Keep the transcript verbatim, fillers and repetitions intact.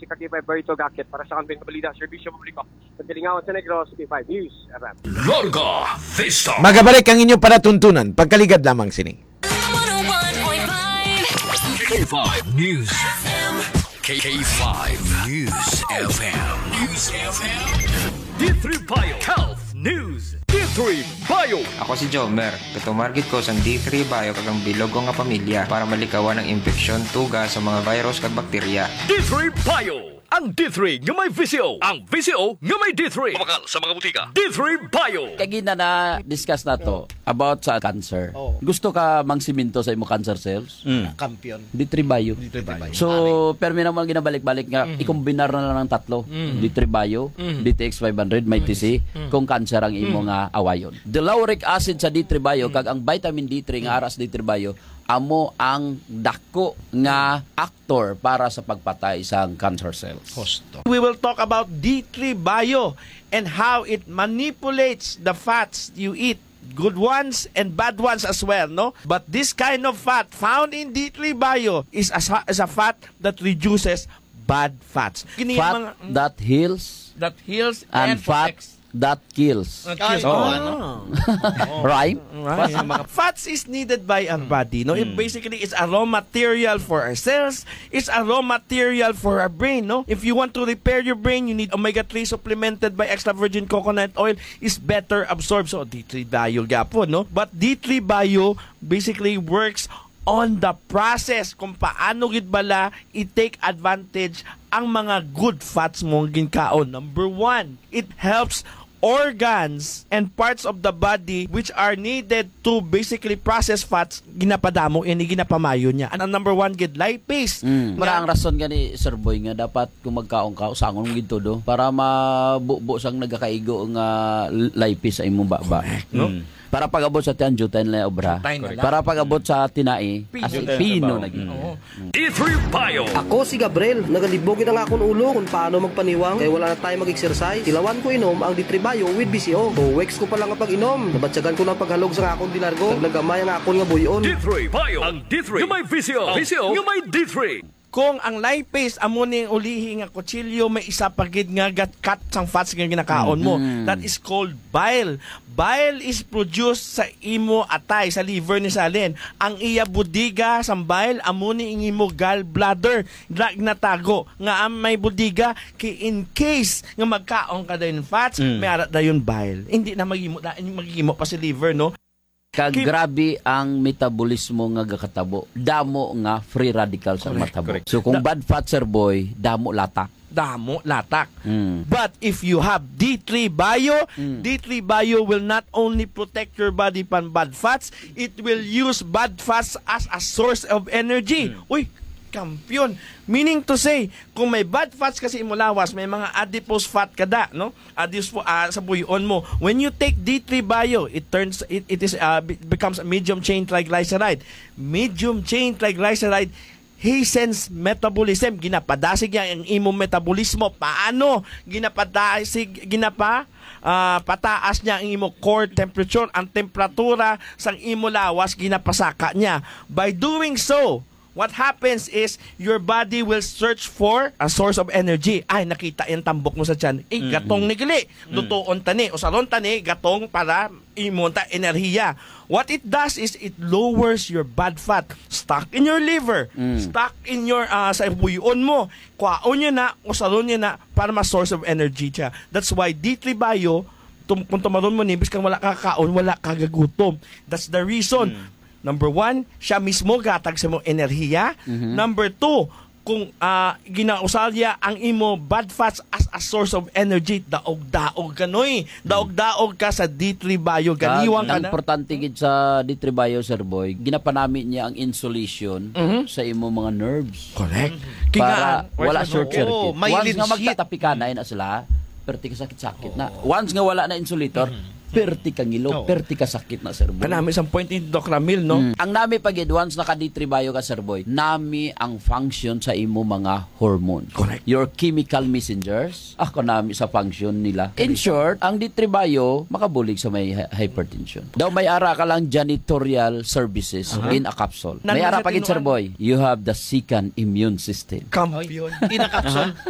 Kakibay Barito Gakit para sa Kanbing Balida, Servisyo Publiko. Pagkalingawan sa Negros, K five News F M. Larga Vista. Magabalik ang inyong palatuntunan. Pagkaligad lamang sini. K five News F M. K five News F M. News F M. D three Bio Health News. D three Bio. Ako si Jomer. Katumargit ko sa D three Bio kagang bilog ko nga pamilya para malikawan ang infeksyon, tuga sa mga virus kag bakterya. D three Bio. Ang D three nga may V C O. Ang V C O nga may D three. Kumakal sa mga butika. D three Bio. Kagina na discuss na to about sa cancer. Oh. Gusto ka mangsiminto sa imong cancer cells? Mm. Kampiyon. D three Bio. D three Bio. So, pero may naman ginabalik-balik nga, mm-hmm. ikombinar na lang ng tatlo. Mm-hmm. D three Bio, mm-hmm. D T X five hundred, may T C, mm-hmm. kung cancer ang imo nga awayon. The lauric acid sa D three Bio, mm-hmm. kag ang vitamin D three nga aras D three Bio, amo ang dako nga actor para sa pagpatay sa cancer cells. Hosto. We will talk about D three Bio and how it manipulates the fats you eat. Good ones and bad ones as well, no? But this kind of fat found in D three Bio is a, is a fat that reduces bad fats. Kini Fat mga, that heals that heals and, and fat protects. that kills. Kills. Oh. Oh. Ano? Right? Right. Fats is needed by our body. No, it basically is a raw material for our cells. It's a raw material for our brain. No, if you want to repair your brain, you need omega three supplemented by extra virgin coconut oil. Is better absorbed. So D three Bio gapo, no. But D three Bio basically works on the process kung paano gid bala i-take advantage ang mga good fats mo ginkaon. Number one, it helps organs and parts of the body which are needed to basically process fats, ginapadamo ini ginapamayo niya. And ang number one gid lipase. Mm. Mara ang rason gani Sir Boy nga dapat kung magkaon ka usangon mo gid todo para mabubo sang nagakaigo nga lipase sa imong baba, no? Mm. Para pag-abot sa tiyan, jutay na obra. Para pag-abot sa tinai, as pino na gid. D three Bio. Ako si Gabriel, nagalibogin ang akong ulo kung paano magpaniwang kaya wala na tayo mag-exercise. Tilawan ko inom ang D three Bio with B C O. So, weeks ko pa lang ang pag-inom. Nabatsagan ko ng paghalog sa akong dinargo. Naglagamay ang akong nga buyon. D three Bio. Ang D three nga may V C O. V C O nga may D three. Kung ang lipase amo ning ulihi nga kutsilyo may isa pa gid nga gat-cut sang fats nga ginakaon mo. Mm-hmm. That is called bile. Bile is produced sa imo atay sa liver ni Salin. Ang iya budiga sang bile amo ni imo gallbladder natago nga am may budiga kay in case nga magkaon ka dayon fats, mm. may ara dayon bile. Hindi na magimo da magimo pa si liver, no? Kag grabe ang metabolismo nga gakatabo. Damo nga free radicals ang matabo. So kung bad fat, Sir Boy, damo latak. Damo latak. Mm. But if you have D three Bio, mm. D three Bio will not only protect your body from bad fats, it will use bad fats as a source of energy. Mm. Uy, kampiyon. Meaning to say, kung may bad fats kasi imo lawas, may mga adipose fat kada, no? Adipose uh, sa buyon mo. When you take D three Bio, it turns it, it is uh, becomes a medium chain triglyceride. Medium chain triglyceride hastens metabolism. Ginapadasig yang ang imong metabolismo. Paano ginapadasig ginapa uh, pataas niya ang imo core temperature, ang temperatura sang imo lawas ginapasaka niya. By doing so, what happens is your body will search for a source of energy. Ay, nakita yung tambok mo sa tiyan. Eh, gatong ni gali. Lutoon tani. O salon tani, gatong para imunta enerhiya. What it does is it lowers your bad fat stuck in your liver, mm. stuck in your uh, sa buyon mo. Kwaon niya na, o salon niya na para ma-source of energy siya. That's why D three Bio, tum- kung tumaron mo nibis kang wala kakaon, wala kagagutom. That's the reason. Mm. Number one, siya mismo gatag sa mo enerhiya. Mm-hmm. Number two, kung uh, ginausalya ang imo bad fats as a source of energy, daog-daog ka noy. Daog-daog ka sa D three Bio. Ganiwang ka na. Ang importante gid sa D three Bio, Sir Boy, ginapanami niya ang insulation mm-hmm. sa imo mga nerves. Correct. Para Kinga, wala short circuit. Oh, Once nga magtatapikanan na sila, perti ka sakit-sakit oh. na. Once nga wala na insulator, mm-hmm. perti ka ngilo, oh. perti ka sakit na, Sir Boy. Kanami isang point ni Doc Ramil, no? Mm. Ang nami pagid once naka D three Bio ka, Sir Boy, nami ang function sa imo mga hormones. Correct. Your chemical messengers, ako nami sa function nila. In short, ang D three Bio makabulig sa may hypertension. Daw may ara ka lang janitorial services uh-huh. in a capsule. May ara pagid, Sir Boy, you have the second immune system. Kampiyon. In a capsule.